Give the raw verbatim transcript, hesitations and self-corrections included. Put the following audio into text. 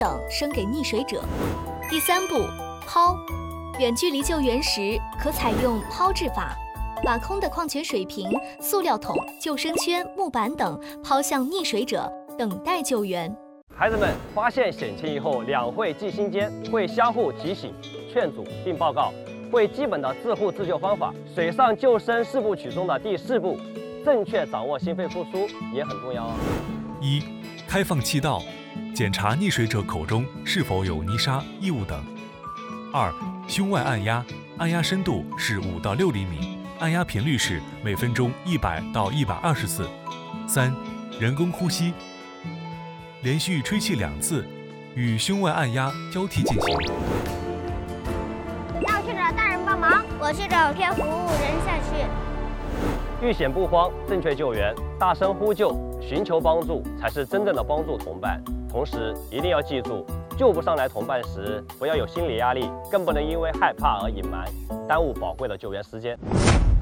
等升给溺水者。第三步，抛。远距离救援时，可采用抛掷法，把空的矿泉水瓶、塑料桶、救生圈、木板等抛向溺水者，等待救援。 孩子们发现险情以后，两会记心间，会相互提醒、劝阻并报告，会基本的自护自救方法。水上救生四部曲中的第四步，正确掌握心肺复苏也很重要哦。 一、开放气道，检查溺水者口中是否有泥沙、异物等。二、胸外按压，按压深度是五到六厘米，按压频率是每分钟一百到一百二十次。三、人工呼吸，连续吹气两次，与胸外按压交替进行。 要去找大人帮忙，我去找偏服务人下去。 遇险不慌，正确救援，大声呼救，寻求帮助，才是真正的帮助同伴。同时，一定要记住，救不上来同伴时，不要有心理压力，更不能因为害怕而隐瞒，耽误宝贵的救援时间。